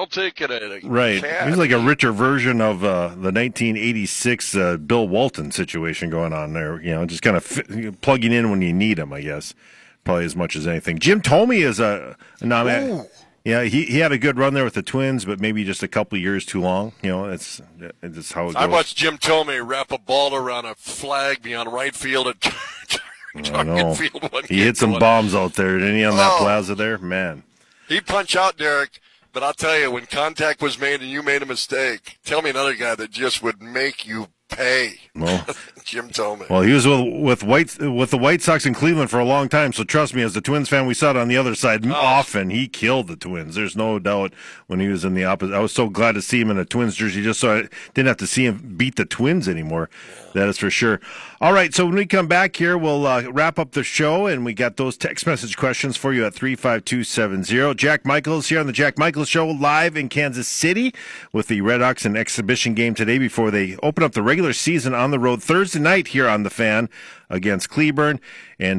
I'll take it at a Right. cat. He's like a richer version of the 1986 Bill Walton situation going on there. Just kind of plugging in when you need him, I guess. Probably as much as anything. Jim Thome is yeah, he had a good run there with the Twins, but maybe just a couple of years too long. It's how it goes. I watched Jim Thome wrap a ball around a flag beyond right field at Target Field one He hit some bombs out there, didn't he, on that plaza there? Man. He'd punch out, Derek, but I'll tell you, when contact was made and you made a mistake, tell me another guy that just would make you pay. Well, Jim Thome. Well, he was with the White Sox in Cleveland for a long time, so trust me, as a Twins fan, we saw it on the other side often. He killed the Twins. There's no doubt when he was in the opposite. I was so glad to see him in a Twins jersey just so I didn't have to see him beat the Twins anymore. Yeah. That is for sure. All right, so when we come back here, we'll wrap up the show, and we got those text message questions for you at 35270. Jack Michaels here on the Jack Michaels Show, live in Kansas City with the Red Hawks an exhibition game today before they open up the regular season on the road Thursday night here on The Fan against Cleburne, and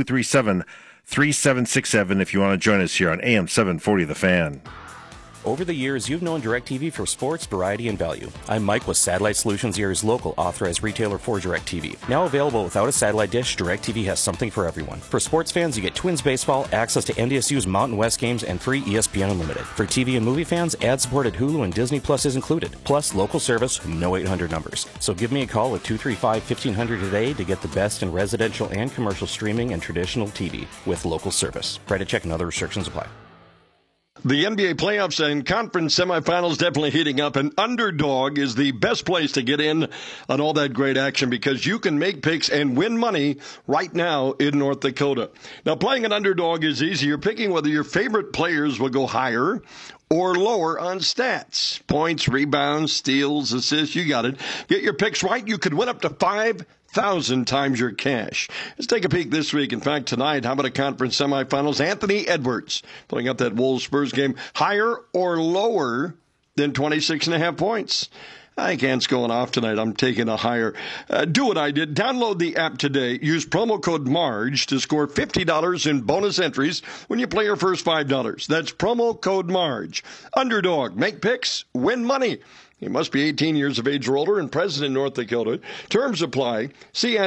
237-3767 if you want to join us here on AM 740 The Fan. Over the years, you've known DirecTV for sports, variety, and value. I'm Mike with Satellite Solutions, Eries local authorized retailer for DirecTV. Now available without a satellite dish, DirecTV has something for everyone. For sports fans, you get Twins baseball, access to NDSU's Mountain West games, and free ESPN Unlimited. For TV and movie fans, ad-supported Hulu and Disney Plus is included, plus local service, no 800 numbers. So give me a call at 235-1500 today to get the best in residential and commercial streaming and traditional TV with local service. Credit check and other restrictions apply. The NBA playoffs and conference semifinals definitely heating up, and Underdog is the best place to get in on all that great action because you can make picks and win money right now in North Dakota. Now, playing an Underdog is easy. You're picking whether your favorite players will go higher or lower on stats. Points, rebounds, steals, assists, you got it. Get your picks right. You could win up to 5,000 times your cash. Let's take a peek this week. In fact, tonight, how about a conference semifinals? Anthony Edwards pulling up that Wolves-Spurs game. Higher or lower than 26.5 points? I think Ant's going off tonight. I'm taking a higher. Do what I did. Download the app today. Use promo code MARGE to score $50 in bonus entries when you play your first $5. That's promo code MARGE. Underdog. Make picks. Win money. He must be 18 years of age or older and present in North Dakota. Terms apply. See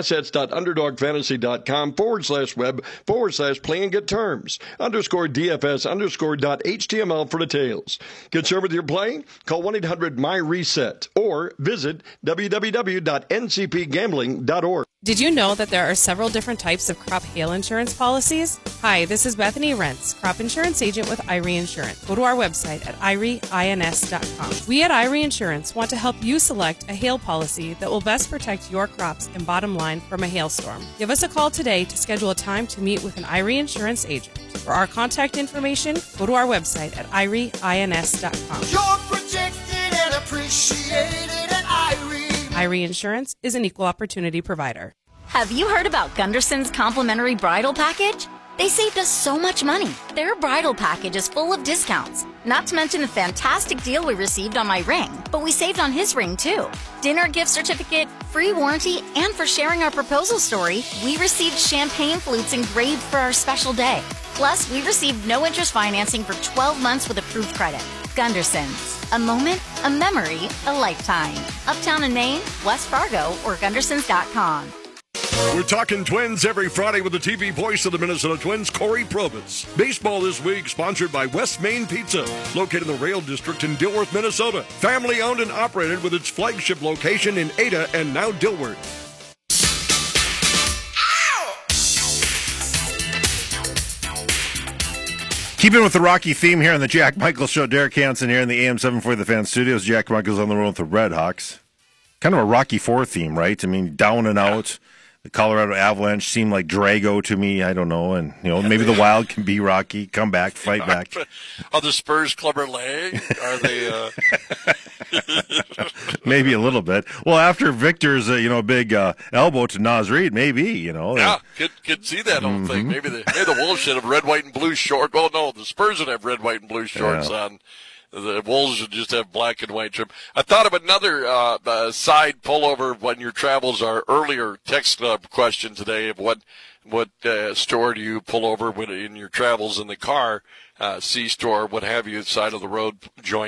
assets.underdogfantasy.com/web/play and get terms. _DFS_.html for details. Concerned with your play? Call 1-800-MY-RESET or visit www.ncpgambling.org. Did you know that there are several different types of crop hail insurance policies? Hi, this is Bethany Rentz, crop insurance agent with Irie Insurance. Go to our website at irieins.com. We at Irie Insurance want to help you select a hail policy that will best protect your crops and bottom line from a hailstorm. Give us a call today to schedule a time to meet with an Irie Insurance agent. For our contact information, go to our website at irieins.com. You're protected and appreciated at Irie. Irie Insurance is an equal opportunity provider. Have you heard about Gunderson's complimentary bridal package? They saved us so much money. Their bridal package is full of discounts. Not to mention the fantastic deal we received on my ring, but we saved on his ring too. Dinner gift certificate, free warranty, and for sharing our proposal story, we received champagne flutes engraved for our special day. Plus, we received no interest financing for 12 months with approved credit. Gunderson's. A moment, a memory, a lifetime. Uptown in Maine, West Fargo, or Gundersons.com. We're talking Twins every Friday with the TV voice of the Minnesota Twins, Corey Probus. Baseball this week sponsored by West Main Pizza, located in the Rail District in Dilworth, Minnesota. Family owned and operated with its flagship location in Ada and now Dilworth. Keeping with the Rocky theme here on the Jack Michaels Show, Derek Hansen here in the AM 740 The Fan Studios. Jack Michaels on the road with the Red Hawks. Kind of a Rocky IV theme, right? I mean, down and out. The Colorado Avalanche seemed like Drago to me. I don't know. And, maybe the Wild can be Rocky. Come back, fight back. Are the Spurs Clubber Lang? Are they... Maybe a little bit. Well, after Victor's, big elbow to Naz Reid, maybe, Yeah, could see that whole thing. Maybe the Wolves should have red, white, and blue shorts. Well, no, the Spurs would have red, white, and blue shorts on. The Wolves would just have black and white trim. I thought of another side pullover when your travels. Our earlier text question today of what store do you pull over when in your travels in the car, C store, what have you, side of the road joint.